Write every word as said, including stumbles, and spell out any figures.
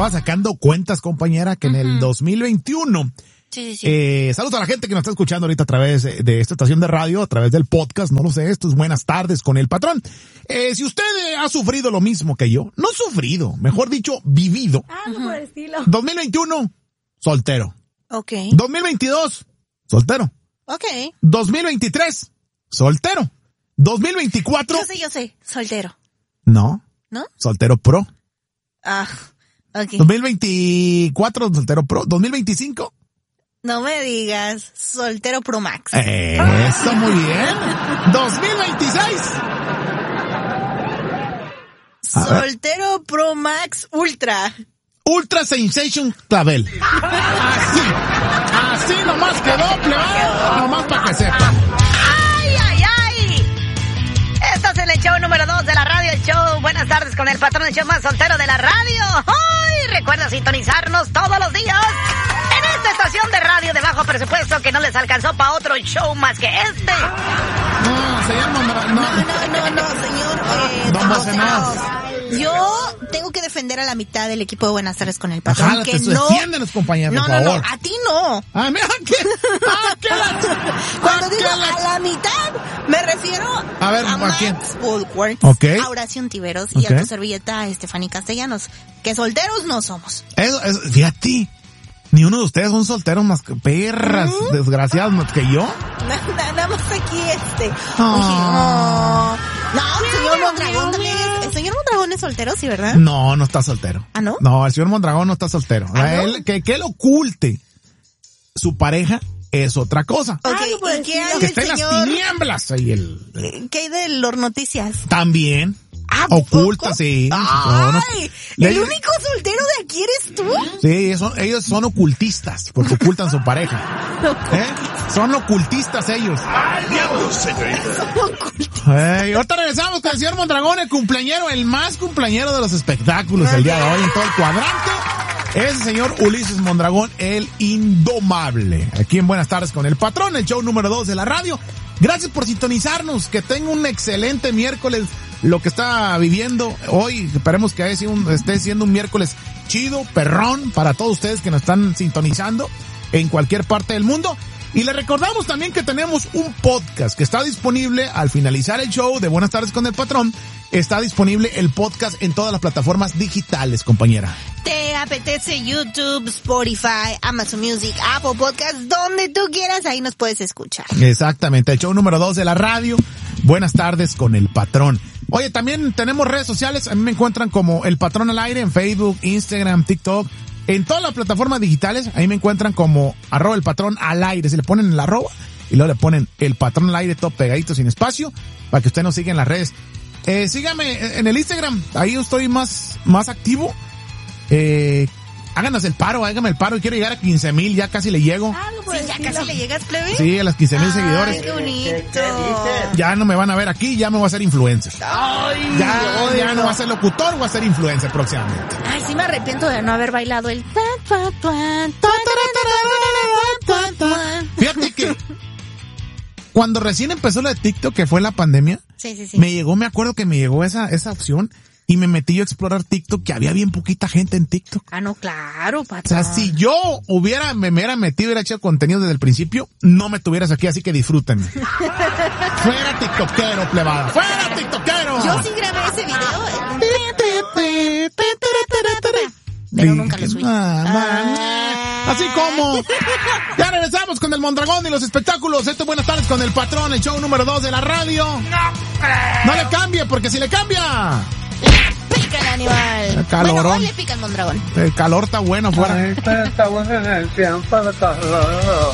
estaba sacando cuentas, compañera, que uh-huh. en el dos mil veintiuno... Sí, sí, sí. Eh, saludos a la gente que nos está escuchando ahorita a través de esta estación de radio, a través del podcast, no lo sé, esto es Buenas Tardes con el Patrón. Eh, si usted ha sufrido lo mismo que yo, no sufrido, mejor dicho, vivido. Ah, no por el estilo. dos mil veintiuno, soltero. Ok. dos mil veintidós, soltero. Ok. dos mil veintitrés, soltero. dos mil veinticuatro. Yo sé, yo sé, soltero. No. ¿No? Soltero pro. Ah, ok. dos mil veinticuatro, soltero pro. dos mil veinticinco. No me digas, soltero Pro Max. Eso, muy bien. dos mil veintiséis. Soltero Pro Max Ultra. Ultra Sensation Clavel. Así. Así nomás quedó, plebado. Nomás para que sepa. ¡Ay, ay, ay! Estás en el show número dos de la radio, el show Buenas Tardes con el Patrón, el show más soltero de la radio. ¡Ay! Recuerda sintonizarnos todos los días en esta estación de radio de bajo presupuesto que no les alcanzó para otro show más que este. No, señor Mondra... No, no, no, no, señor. Eh, Don Bocenos. Yo tengo que defender a la mitad del equipo de Buenas Tardes con el Patrón. Ajá, que te no... defiéndenos, compañero, no, por no, favor. no, a ti no. Ah, mira, ¿qué? Ah, ¿qué la... Cuando ah, digo la... a la mitad, me refiero a, ver, a ¿a Max quién? Woodworth, Okay. a Horacio Tiveros Okay. y a tu servilleta Estefanía Castellanos, que solteros no somos. Eso, eso, fíjate, ni uno de ustedes son solteros más que perras, ¿Mm? desgraciadas más que yo. Nada más aquí este. Oh. Oye, no, no, el señor Mondragón también es, el señor Mondragón es soltero, ¿sí, verdad? No, no está soltero. ¿Ah, no? No, el señor Mondragón no está soltero. ¿Ah, no? Él, que, que él oculte su pareja es otra cosa. Ok, Ah, ¿y qué hay que del esté en señor? las tinieblas ahí el... ¿Qué hay de los noticias? También. Ah, oculta, ¿poco? sí. Ay, no. ¿el Le... único soltero de aquí eres tú? Sí, son, ellos son ocultistas, porque ocultan su pareja. ¿Eh? Son ocultistas ellos. ¡Ay, Dios, señorita! Hey, ahorita regresamos con el señor Mondragón, el cumpleañero, el más cumpleañero de los espectáculos el día de hoy en todo el cuadrante. Es el señor Ulises Mondragón, el indomable. Aquí en Buenas Tardes con el Patrón, el show número dos de la radio. Gracias por sintonizarnos, que tenga un excelente miércoles. Lo que está viviendo hoy, esperemos que esté siendo un miércoles chido, perrón, para todos ustedes que nos están sintonizando en cualquier parte del mundo. Y les recordamos también que tenemos un podcast que está disponible al finalizar el show de Buenas Tardes con el Patrón. Está disponible el podcast en todas las plataformas digitales, compañera. Te apetece YouTube, Spotify, Amazon Music, Apple Podcasts, donde tú quieras, ahí nos puedes escuchar. Exactamente, el show número dos de la radio. Buenas Tardes con el Patrón. Oye, también tenemos redes sociales. A mí me encuentran como El Patrón al Aire en Facebook, Instagram, TikTok. En todas las plataformas digitales, ahí me encuentran como arroba El Patrón al Aire. Se le ponen el arroba y luego le ponen El Patrón al Aire, todo pegadito, sin espacio, para que usted nos siga en las redes. Eh, sígame en el Instagram, ahí estoy más, más activo. Eh, háganos el paro, hágame el paro. Quiero llegar a quince mil, ya casi le llego. Ah, no, pues sí, ya casi le llegas, plebe. Sí, a las quince mil seguidores. Ay, qué bonito. Ya no me van a ver aquí, ya me voy a hacer influencer. Ay, ya, ya no voy a ser locutor, voy a ser influencer próximamente. Ay, sí me arrepiento de no haber bailado el... Fíjate que cuando recién empezó lo de TikTok, que fue la pandemia, sí, sí, sí. me llegó, me acuerdo que me llegó esa, esa opción y me metí yo a explorar TikTok, que había bien poquita gente en TikTok. Ah, no, claro, patrón. O sea, si yo hubiera, me, me hubiera metido, hubiera hecho contenido desde el principio, no me tuvieras aquí, así que disfrútenme. Fuera tiktokero, plebada. Fuera tiktokero. Yo sí grabé ese video. Pero nunca lo subí. Ah, así como. Ya regresamos con el Mondragón y los espectáculos. Esto es Buenas Tardes con el Patrón, el show número dos de la radio. No, no le cambie, porque si le cambia, le pica el animal. El calorón. Bueno, hoy le pica el Mondragón. El calor está bueno afuera. Ahí está, está bueno en el tiempo de calor.